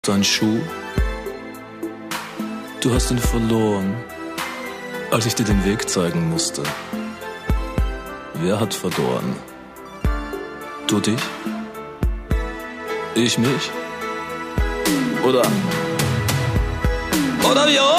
Dein Schuh, du hast ihn verloren, als ich dir den Weg zeigen musste. Wer hat verloren? Du dich? Ich mich? Oder wir?